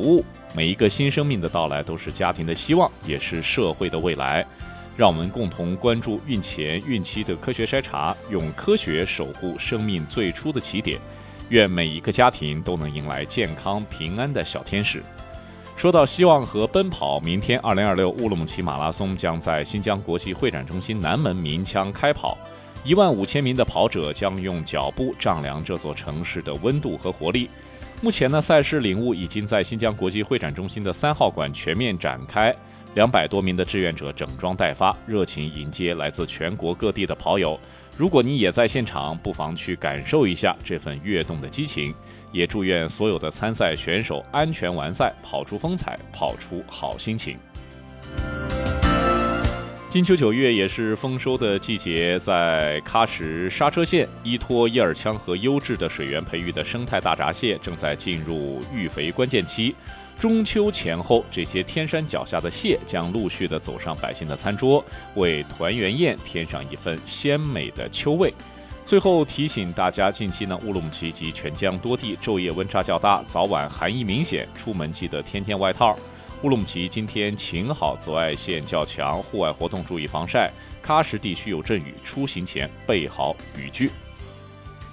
务。每一个新生命的到来都是家庭的希望，也是社会的未来。让我们共同关注孕前、孕期的科学筛查，用科学守护生命最初的起点。愿每一个家庭都能迎来健康平安的小天使。说到希望和奔跑，明天2026乌鲁木齐马拉松将在新疆国际会展中心南门鸣枪开跑。15000名的跑者将用脚步丈量这座城市的温度和活力。目前呢，赛事领悟已经在新疆国际会展中心的3号馆全面展开，200多名的志愿者整装待发，热情迎接来自全国各地的跑友。如果你也在现场，不妨去感受一下这份跃动的激情。也祝愿所有的参赛选手安全完赛，跑出风采，跑出好心情。金秋9月也是丰收的季节，在喀什刹车县依托叶尔羌河优质的水源培育的生态大闸蟹正在进入育肥关键期。中秋前后，这些天山脚下的蟹将陆续的走上百姓的餐桌，为团圆宴添上一份鲜美的秋味。最后提醒大家，近期呢，乌鲁木齐及全疆多地昼夜温差较大，早晚寒意明显，出门记得添外套。乌鲁木齐今天晴好，紫外线较强，户外活动注意防晒。喀什地区有阵雨，出行前备好雨具。